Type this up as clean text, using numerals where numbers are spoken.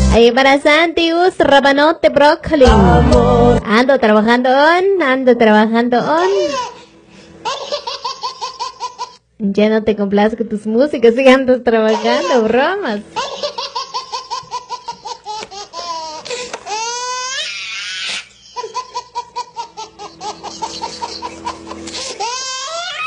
Ahí para Santius, rabanote, brócoli. Ando trabajando on. Ya no te complazco tus músicas, si andas trabajando, bromas.